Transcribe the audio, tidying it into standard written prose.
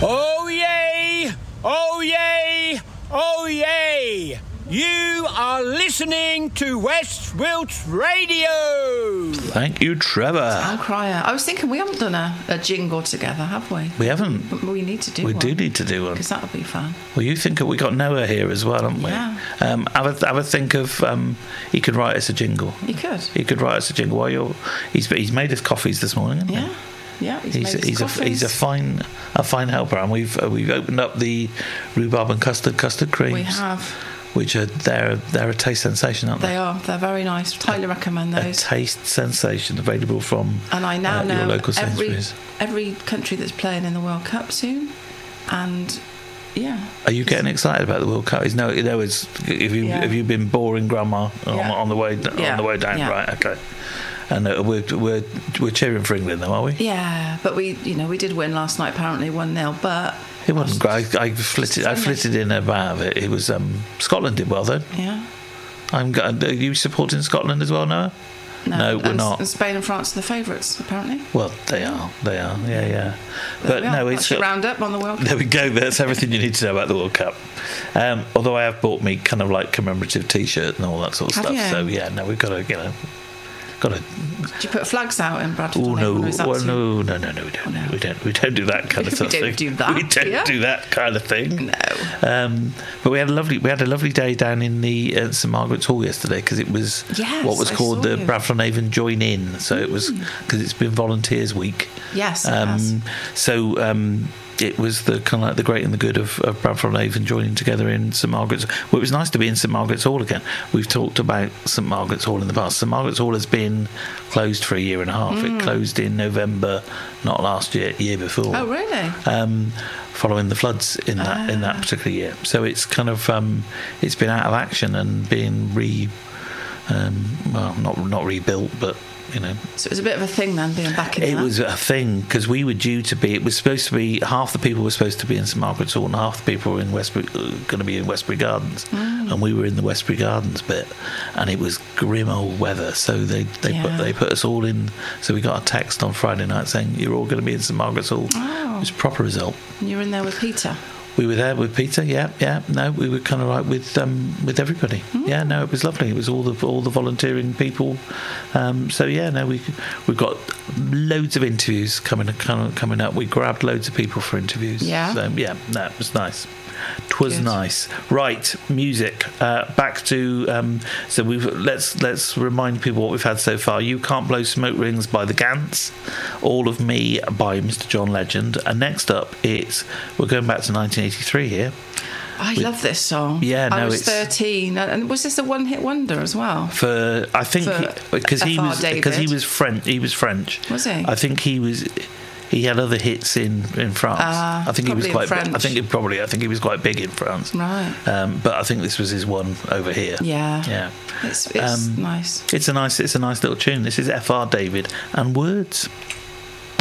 Oh yay! Oh yay! Oh yay! You are listening to West Wilts Radio. Thank you, Trevor. Town Crier. I was thinking we haven't done a jingle together, have we? We haven't. But we need to do We one. do need to do one. Because that'll be fun. Well, you think we got Noah here as well, haven't we? Yeah. Have a think of he could write us a jingle. He could. He could write us a jingle while he's made us coffees this morning, hasn't he? Yeah. Yeah, he's a fine helper, and we've opened up the rhubarb and custard creams. We have. Which are they're a taste sensation, aren't they? They are. They're very nice. Highly recommend those. A taste sensation available from and I now know your local Sainsbury's. every country that's playing in the World Cup soon, and yeah. Are you getting excited about the World Cup? Have you been boring Grandma on the way down? Yeah. Right, okay. And we're cheering for England, though, are we? Yeah, but we did win last night, apparently 1-0, but it wasn't great. I flitted in about it. It was Scotland did well though. Yeah. Are you supporting Scotland as well, Noah? No, we're not. And Spain and France are the favourites, apparently. Well, they are. Yeah. But no, it's a roundup on the World Cup. There we go. That's everything you need to know about the World Cup. Although I have bought me kind of like commemorative T-shirt and all that sort of stuff. You? So yeah, no, we've got to Did you put flags out in Bradford? Oh no! No, we don't. No. We don't do that kind of thing. We don't do that. We don't do that kind of thing. No. But we had a lovely day down in the St Margaret's Hall yesterday because it was what was called the Bradford and Avon Join In. So it was because it's been Volunteers Week. Yes. It has. So. It was the kind of like the great and the good of Bradford and Avon joining together in St Margaret's. Well, it was nice to be in St Margaret's Hall again. We've talked about St Margaret's Hall in the past. St Margaret's Hall has been closed for a year and a half. It closed in November, not last year, year before. Oh, really? Following the floods in that particular year. So it's kind of it's been out of action and being not rebuilt, but. So it was a bit of a thing then, being back in. It was a thing because we were due to be. It was supposed to be half the people were supposed to be in St Margaret's Hall, and half the people were in going to be in Westbury Gardens, and we were in the Westbury Gardens bit, and it was grim old weather. So they put us all in. So we got a text on Friday night saying you're all going to be in St Margaret's Hall. Oh. It was a proper result. And you were in there with Peter. We were there with Peter, yeah. No, we were kind of like with everybody. Yeah, no, it was lovely. It was all the volunteering people. So yeah, no, we've got loads of interviews coming up. We grabbed loads of people for interviews. Yeah. So yeah, no, it was nice. 'Twas nice. Right, music. Back to so let's remind people what we've had so far. You Can't Blow Smoke Rings by the Gants, All of Me by Mr. John Legend, and next up we're going back to 1983 here. I love this song. Yeah, no, I was 13, and was this a one-hit wonder as well? I think because he was French. He was French. Was he? I think he was. He had other hits in France. I think he was quite. French. I think he was quite big in France. Right. But I think this was his one over here. Yeah. Yeah. It's nice. It's a nice little tune. This is F.R. David and Words.